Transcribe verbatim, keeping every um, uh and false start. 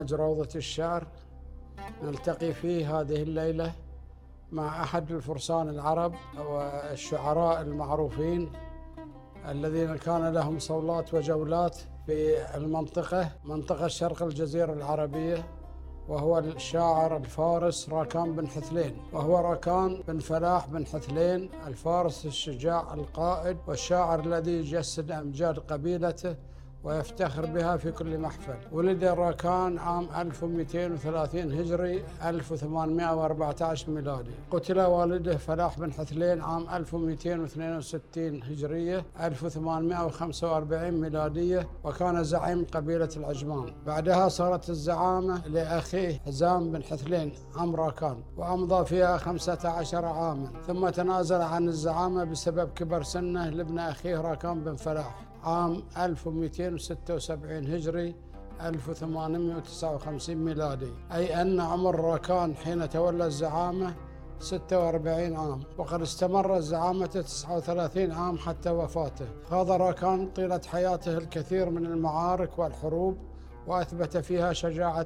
روضة الشعر نلتقي فيه هذه الليلة مع أحد الفرسان العرب والشعراء المعروفين الذين كان لهم صولات وجولات في المنطقة منطقة شرق الجزيرة العربية، وهو الشاعر الفارس راكان بن حثلين، وهو راكان بن فلاح بن حثلين الفارس الشجاع القائد والشاعر الذي يجسد أمجاد قبيلته ويفتخر بها في كل محفل. ولد راكان عام ألف ومئتين وثلاثين هجري ألف وثمانمئة وأربعة عشر ميلادي. قتل والده فلاح بن حثلين عام ألف ومئتين واثنين وستين هجرية ألف وثمانمئة وخمسة وأربعين ميلادية، وكان زعيم قبيلة العجمان. بعدها صارت الزعامة لأخيه حزام بن حثلين عم راكان، وأمضى فيها خمسة عشر عاما، ثم تنازل عن الزعامة بسبب كبر سنه لابن أخيه راكان بن فلاح عام ألف ومئتين وستة وسبعين هجري ألف وثمانمئة وتسعة وخمسين ميلادي، أي أن عمر راكان حين تولى الزعامة ستة وأربعين عام، وقد استمر الزعامة تسعة وثلاثين عام حتى وفاته. خاض راكان طيلة حياته الكثير من المعارك والحروب، وأثبت فيها شجاعة